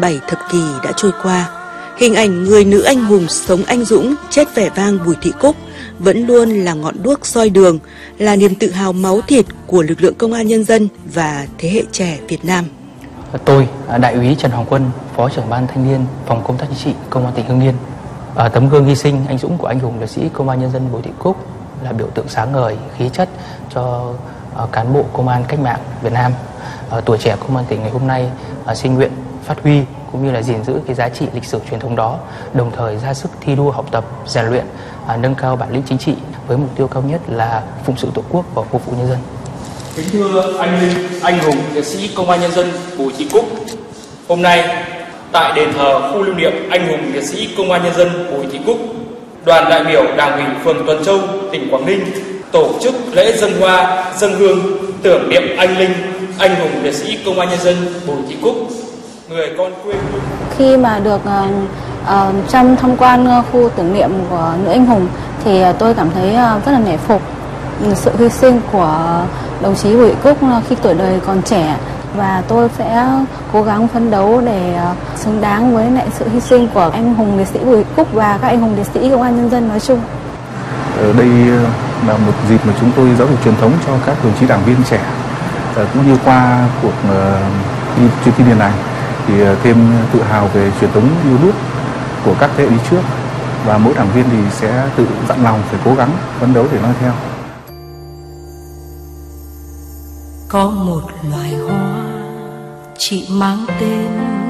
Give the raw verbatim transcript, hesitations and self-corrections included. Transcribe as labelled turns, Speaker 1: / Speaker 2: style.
Speaker 1: bảy thập kỷ đã trôi qua, hình ảnh người nữ anh hùng sống anh dũng, chết vẻ vang Bùi Thị Cúc vẫn luôn là ngọn đuốc soi đường, là niềm tự hào máu thịt của lực lượng công an nhân dân và thế hệ trẻ Việt Nam.
Speaker 2: Tôi, Đại úy Trần Hoàng Quân, Phó trưởng ban thanh niên phòng công tác chính trị Công an tỉnh Hưng Yên. Tấm gương hy sinh anh dũng của anh hùng liệt sĩ Công an nhân dân Bùi Thị Cúc là biểu tượng sáng ngời, khí chất cho cán bộ công an cách mạng Việt Nam. Tuổi trẻ công an tỉnh ngày hôm nay xin nguyện phát huy cũng như là gìn giữ cái giá trị lịch sử truyền thống đó, đồng thời ra sức thi đua học tập, rèn luyện, nâng cao bản lĩnh chính trị với mục tiêu cao nhất là phụng sự Tổ quốc và phục vụ nhân dân.
Speaker 3: Kính thưa anh linh, anh hùng liệt sĩ Công an nhân dân Bùi Thị Cúc, hôm nay tại đền thờ khu lưu niệm anh hùng liệt sĩ Công an nhân dân Bùi Thị Cúc, đoàn đại biểu Đảng ủy phường Tuần Châu, tỉnh Quảng Ninh tổ chức lễ dâng hoa, dâng hương tưởng niệm anh linh, anh hùng liệt sĩ Công an nhân dân Bùi Thị Cúc, người con quê hương.
Speaker 4: Khi mà được uh, uh, trong tham quan khu tưởng niệm của nữ anh hùng thì tôi cảm thấy uh, rất là nể phục sự hy sinh của đồng chí Bùi Thị Cúc khi tuổi đời còn trẻ, và tôi sẽ cố gắng phấn đấu để xứng đáng với lại sự hy sinh của anh hùng liệt sĩ Bùi Thị Cúc và các anh hùng liệt sĩ Công an nhân dân nói chung.
Speaker 5: Ở đây là một dịp mà chúng tôi giáo dục truyền thống cho các đồng chí đảng viên trẻ, cũng như qua cuộc đi chuyến đi lần này thì thêm tự hào về truyền thống yêu nước của các thế hệ đi trước, và mỗi đảng viên thì sẽ tự dặn lòng phải cố gắng phấn đấu để nói theo.
Speaker 6: Có một loài hoa chỉ mang tên